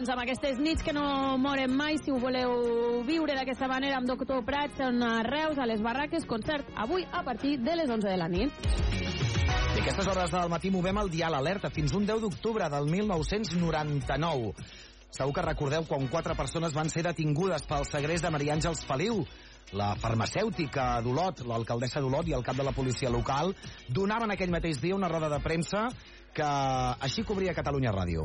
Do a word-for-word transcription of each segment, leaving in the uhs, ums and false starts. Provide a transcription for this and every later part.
doncs, amb aquestes nits que no moren mai, si ho voleu viure d'aquesta manera amb Doctor Prats, són a Reus, a les Barraques, concert avui a partir de les onze de la nit. I a aquestes hores del matí movem el dial alerta fins un deu d'octubre del mil nou-cents noranta-nou. Segur que recordeu quan quatre persones van ser detingudes pel segrest de Maria Àngels Feliu. La farmacèutica d'Olot, l'alcaldessa d'Olot i el cap de la policia local donaven aquell mateix dia una roda de premsa que així cobria Catalunya Ràdio.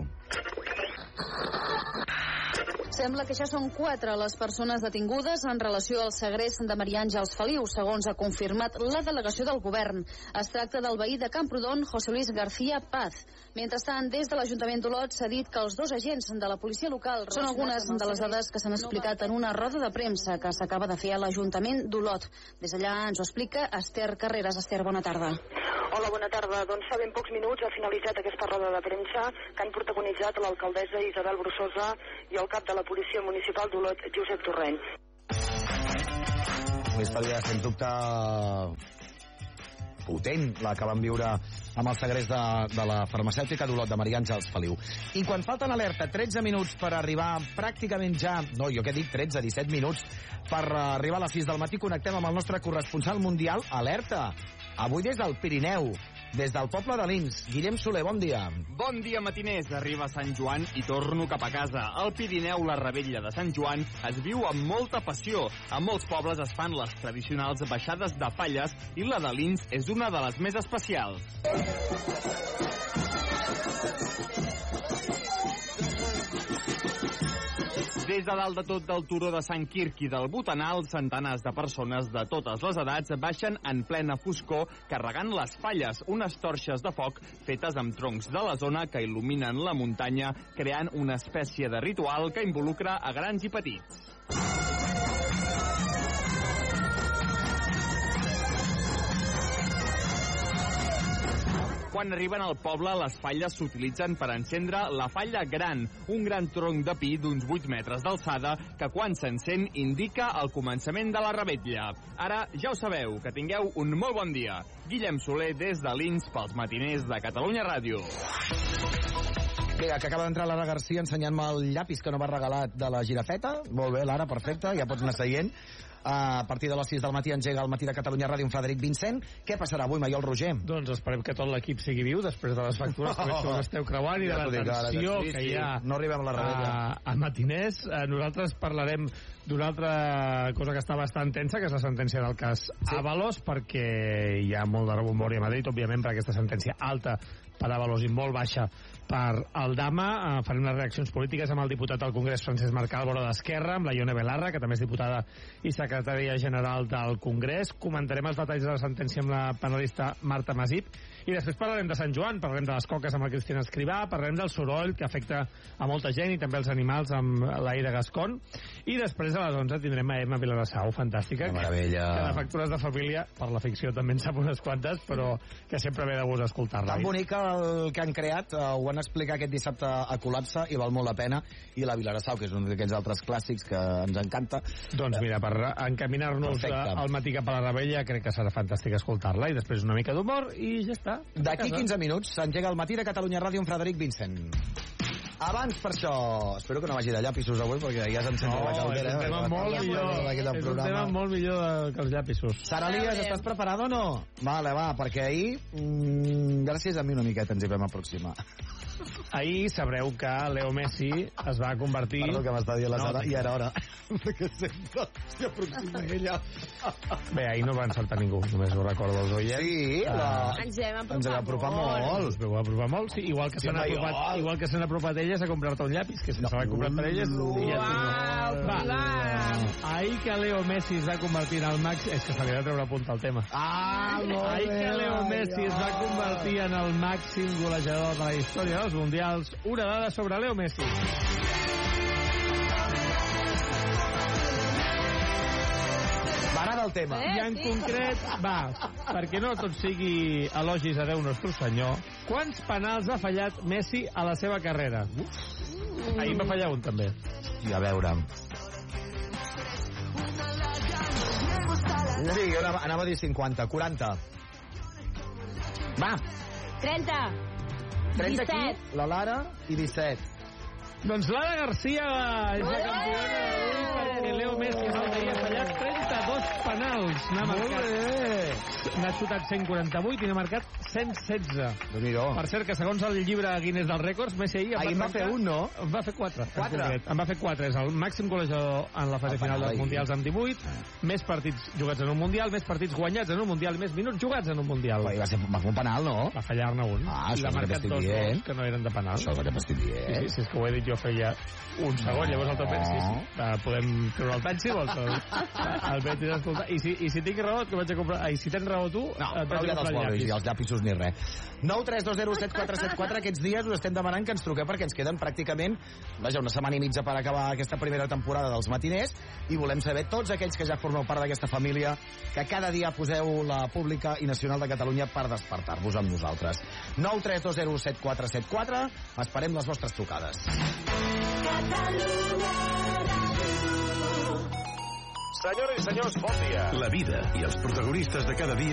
Sembla que ja són quatre les persones detingudes en relació al segrest de Maria Àngels Feliu, segons ha confirmat la delegació del govern. Es tracta del veí de Camprodon, José Luis García Paz. Mentrestant, des de l'Ajuntament d'Olot s'ha dit que els dos agents de la policia local són algunes de les dades que s'han explicat en una roda de premsa que s'acaba de fer a l'Ajuntament d'Olot. Des d'allà ens ho explica Esther Carreras. Esther, bona tarda. Hola, bona tarda. Doncs fa ben pocs minuts ha finalitzat aquesta roda de premsa que han protagonitzat l'alcaldessa Isabel Brussosa i el cap de la policia municipal d'Olot, Josep Torrent. Una història, sens dubte, potent, la que vam viure amb el segrest de, de la farmacèutica d'Olot de Maria Àngels Feliu. I quan falten alerta tretze minuts per arribar pràcticament ja, no, jo què dic, tretze, disset minuts per arribar a les sis del matí, connectem amb el nostre corresponsal mundial Alerta. Avui des del Pirineu, des del poble de Lins. Guillem Soler, bon dia. Bon dia, matiners. Arriba Sant Joan i torno cap a casa. Al Pirineu, la revetlla de Sant Joan es viu amb molta passió. A molts pobles es fan les tradicionals baixades de falles i la de Lins és una de les més especials. Des de dalt de tot del turó de Sant Quirc i del Botanal, centenars de persones de totes les edats baixen en plena foscor carregant les falles, unes torxes de foc fetes amb troncs de la zona que il·luminen la muntanya, creant una espècie de ritual que involucra a grans i petits. Quan arriben al poble, les falles s'utilitzen per encendre la falla gran, un gran tronc de pi d'uns vuit metres d'alçada que quan s'encén indica el començament de la revetlla. Ara ja ho sabeu, que tingueu un molt bon dia. Guillem Soler des de Lins pels matiners de Catalunya Ràdio. Vinga, que acaba d'entrar Lara Garcia ensenyant-me el llapis que no m'ha regalat de la girafeta. Molt bé, Lara, perfecte, ja pots anar seient. A partir de les sis del matí engega el matí de Catalunya Ràdio amb Frederic Vincent. Què passarà avui, Maiol Roger? Doncs esperem que tot l'equip sigui viu després de les factures que oh, esteu creuant i de la tensió que hi ha no arribem a la rebella. A, a matiners. Nosaltres parlarem d'una altra cosa que està bastant tensa, que és la sentència del cas sí. Ábalos, perquè hi ha molt de rebombori a Madrid, òbviament, per aquesta sentència alta per Ábalos i molt baixa per Aldama. Uh, farem les reaccions polítiques amb el diputat al Congrés Francesc Marcalboro d'Esquerra, amb la Ione Belarra, que també és diputada i secretària general del Congrés. Comentarem els detalls de la sentència amb la panelista Marta Masip i després parlarem de Sant Joan, parlarem de les coques amb el Cristian Escrivà, parlarem del soroll que afecta a molta gent i també els animals amb l'Aida Gascon, i després a les onze tindrem a Emma Vilarassau, fantàstica, que, que de factures de família per la ficció també en sap unes quantes, però que sempre ve de gust escoltar-la. Tan bonic el que han creat, uh, ho han explicat aquest dissabte a Col·lapse i val molt la pena, i la Vilarassau, que és un d'aquells altres clàssics que ens encanta. Doncs mira, per encaminar-nos al matí cap a la rebella, crec que serà fantàstic escoltar-la, i després una mica d'humor i ja està. D'aquí quinze minuts s'engega el matí de Catalunya Ràdio amb Frederic Vincent. Abans, per això, espero que no vagi de llapisos avui, perquè ja s'encendrà no, la caldera. És un tema, eh? molt, millor, és un tema molt millor que els llapisos. Sara Lías, estàs preparada o no? Vale, va, perquè ahir, mm, gràcies a mi una miqueta ens hi vam aproximar. Ahir sabreu que Leo Messi es va convertir... Perdó, que m'està dient la Sara, no, i era hora. Perquè sempre s'hi aproxima ella. Bé, ahir no va encertar ningú, només ho recordo els oients. Sí, la... uh, ens vam apropar, ens vam apropar molt. molt. Us vau apropar molt, sí, igual que s'han apropat, igual que s'han apropat elles a comprar-te un llapis, que si no, se l'ha comprat per elles... Uau, va. Ahir que Leo Messi es va convertir en el màxim... És que se li va treure punta al tema. Ah, molt Ahir que Leo Messi es va convertir en el màxim golejador de la història dels mundials. Una dada sobre Leo Messi. M'agrada el tema. I en concret, va, perquè no tot sigui elogis a Déu Nostre Senyor, quants penals ha fallat Messi a la seva carrera? Mm. Ahir va fallar un, també. I a veure... Sí, jo anava, anava a dir cinquanta, quaranta. Va. trenta. trenta disset. aquí, la Lara, i disset. Doncs Lara García és la campiona d'avui perquè Leo Messi no havia fallat trenta-dos penals. N'ha marcat, n'ha xutat cent quaranta-vuit i n'ha marcat cent setze. Per cert, que segons el llibre Guinness dels Rècords, Messi ahir... Ahir va fer un, no? En va fer quatre. Quatre? En va fer quatre. És el màxim golejador en la fase final dels Mundials amb divuit, més partits jugats en un Mundial, més partits guanyats en un Mundial, més minuts jugats en un Mundial. Ui, va, ser, va fer un penal, no? Va fallar-ne un. Ah, I l'ha marcat dos gols que no eren de penal. Això és el que m'estic dient. Sí, sí, sí, és que ho he dit jo feia un segon, no. Llavors el teu pensi, sí, sí. Uh, podem treure el tall, si vols. El, el Betis escoltar. I si, I si tinc raó, que vaig a comprar... I si tens raó tu, no, et però vaig ja dels llavis. I els llapisos ni res. nou tres dos zero set quatre set quatre. Aquests dies us estem demanant que ens truqueu perquè ens queden pràcticament, vaja, una setmana i mitja per acabar aquesta primera temporada dels matiners i volem saber tots aquells que ja formeu part d'aquesta família que cada dia poseu la pública i nacional de Catalunya per despertar-vos amb nosaltres. nou tres dos zero set quatre set quatre. Esperem les vostres trucades. Senyores i senyors, bon dia. La vida i els protagonistes de cada dia